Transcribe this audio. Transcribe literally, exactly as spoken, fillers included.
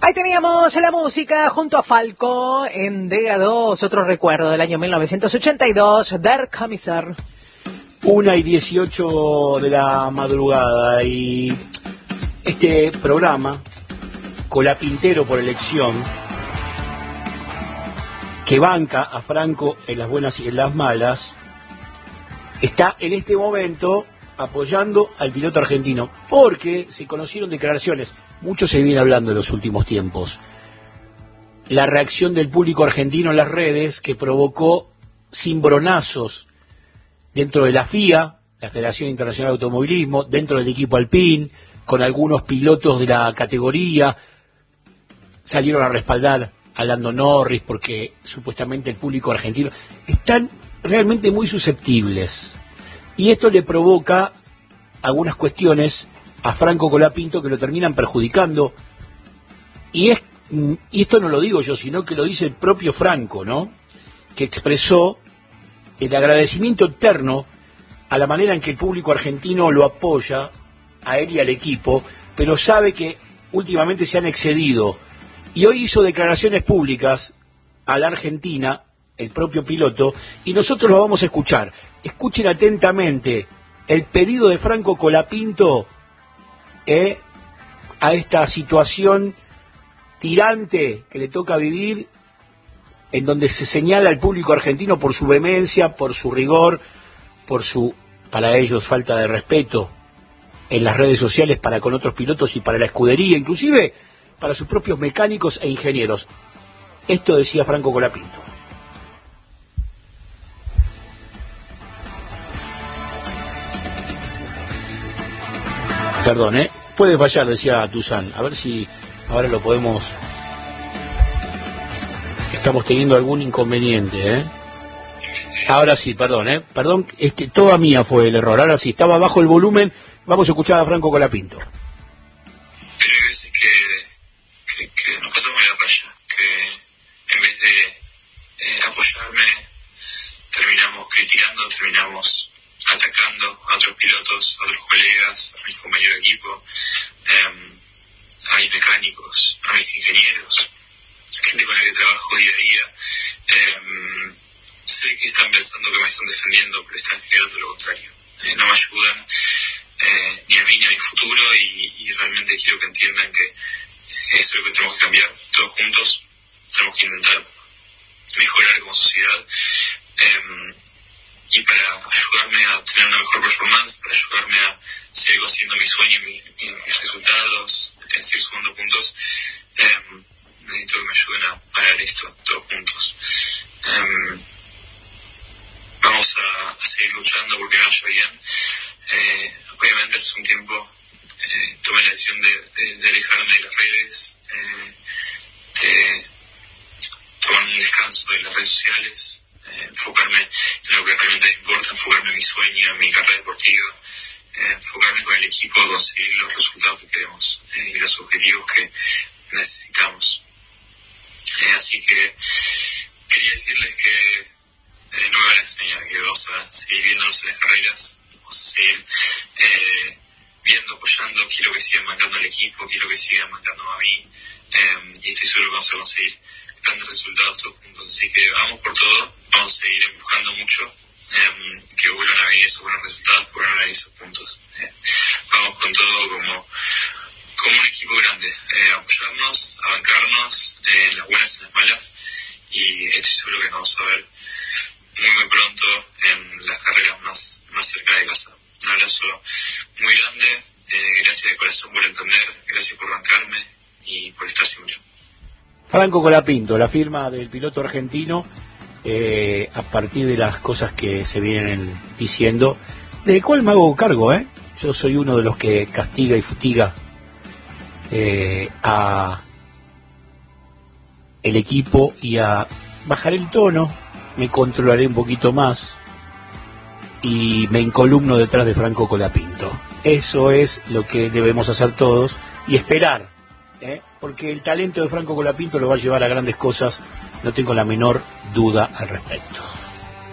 Ahí teníamos la música junto a Falco en Dega dos, otro recuerdo del año mil novecientos ochenta y dos, Der Kommissar. Una y dieciocho de la madrugada y este programa, Colapintero por elección, que banca a Franco en las buenas y en las malas, está en este momento apoyando al piloto argentino, porque se conocieron declaraciones, mucho se viene hablando en los últimos tiempos, la reacción del público argentino en las redes que provocó cimbronazos dentro de la F I A, la Federación Internacional de Automovilismo, dentro del equipo Alpine, con algunos pilotos de la categoría, salieron a respaldar a Lando Norris porque supuestamente el público argentino están realmente muy susceptibles. Y esto le provoca algunas cuestiones a Franco Colapinto que lo terminan perjudicando. Y, es, y esto no lo digo yo, sino que lo dice el propio Franco, ¿no? Que expresó el agradecimiento eterno a la manera en que el público argentino lo apoya a él y al equipo, pero sabe que últimamente se han excedido. Y hoy hizo declaraciones públicas a la Argentina, el propio piloto, y nosotros lo vamos a escuchar. Escuchen atentamente el pedido de Franco Colapinto eh, a esta situación tirante que le toca vivir, en donde se señala al público argentino por su vehemencia, por su rigor, por su, para ellos, falta de respeto en las redes sociales para con otros pilotos y para la escudería, inclusive para sus propios mecánicos e ingenieros. Esto decía Franco Colapinto. Perdón, ¿eh? Puede fallar, decía Tuzán. A ver si ahora lo podemos... Estamos teniendo algún inconveniente, ¿eh? Ahora sí, perdón, ¿eh? Perdón, este, toda mía fue el error. Ahora sí, estaba bajo el volumen. Vamos a escuchar a Franco Colapinto. Pero hay veces que, que, que nos pasamos la raya, que en vez de eh, apoyarme, terminamos criticando, terminamos atacando a otros pilotos, a otros colegas, a mis compañeros de equipo, eh, a mis mecánicos, a mis ingenieros, gente con la que trabajo día a día. Eh, sé que están pensando que me están defendiendo, pero están generando lo contrario. Eh, no me ayudan eh, ni a mí ni a mi futuro y, y realmente quiero que entiendan que eso es lo que tenemos que cambiar todos juntos. Tenemos que intentar mejorar como sociedad. Eh, y para ayudarme a tener una mejor performance, para ayudarme a seguir consiguiendo mis sueños, mis, mis resultados, en seguir sumando puntos, eh, necesito que me ayuden a parar esto todos juntos. Eh, vamos a, a seguir luchando porque me vaya bien. Eh, obviamente hace un tiempo eh, tomé la decisión de, de, de alejarme de las redes, eh, de tomar un descanso de las redes sociales, eh, enfocarme en lo que realmente importa, enfocarme en mi sueño, en mi carrera deportiva, eh, enfocarme con el equipo a conseguir los resultados que queremos eh, y los objetivos que necesitamos. Eh, así que quería decirles que eh, no me van a extrañar, que vamos a seguir viéndonos en las carreras, vamos a seguir eh, viendo, apoyando, quiero que sigan marcando al equipo, quiero que sigan marcando a mí, eh, y estoy seguro que vamos a conseguir grandes resultados todos juntos. Así que vamos por todo, vamos a seguir empujando mucho, eh, que vuelvan a venir esos buenos resultados, que vuelvan a venir esos puntos. Eh, vamos con todo como, como un equipo grande, eh, a apoyarnos, a bancarnos, eh, en las buenas y en las malas, y estoy seguro que nos vamos a ver muy muy pronto en las carreras más, más cerca de casa. Un abrazo muy grande, eh, gracias de corazón por entender, gracias por bancarme y por estar siempre. Franco Colapinto, la firma del piloto argentino, eh, a partir de las cosas que se vienen diciendo, del cual me hago cargo, ¿eh? Yo soy uno de los que castiga y fustiga eh, a el equipo y a bajar el tono, me controlaré un poquito más y me encolumno detrás de Franco Colapinto. Eso es lo que debemos hacer todos y esperar, ¿eh? Porque el talento de Franco Colapinto lo va a llevar a grandes cosas, no tengo la menor duda al respecto.